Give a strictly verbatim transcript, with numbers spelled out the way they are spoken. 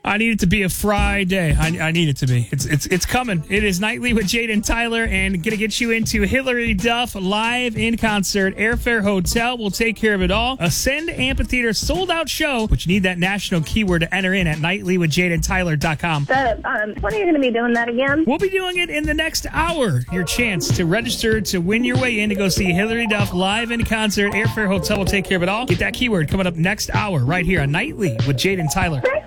I need it to be a Friday. I, I need it to be. It's it's it's coming. It is Nightly with Jade and Tyler, and gonna get you into Hillary Duff live in concert. Airfare Hotel will take care of it all. Ascend Amphitheater sold out show, but you need that national keyword to enter in at nightly with jade and tyler dot com. Uh, um, when are you going to be doing that again? We'll be doing it in the next hour. Your chance to register to win your way in to go see Hillary Duff live in concert. Airfare Hotel will take care of it all. Get that keyword coming up next hour right here on Nightly with Jade and Tyler.